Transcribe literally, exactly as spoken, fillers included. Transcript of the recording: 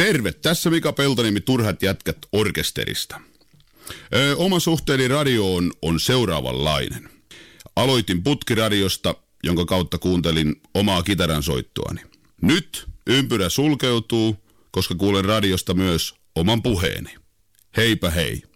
Terve, tässä Mika Peltoniemi Turhat jätkät orkesterista. Ö, oma suhteeni radioon on seuraavanlainen. Aloitin putkiradiosta, jonka kautta kuuntelin omaa kitaran soittoani. Nyt ympyrä sulkeutuu, koska kuulen radiosta myös oman puheeni. Heipä hei.